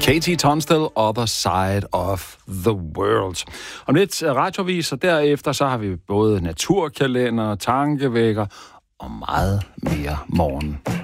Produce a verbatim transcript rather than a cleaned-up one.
Katie Tunstall, Other Side of the World. Om lidt radiovis, og derefter så har vi både naturkalender, tankevækker og meget mere morgen.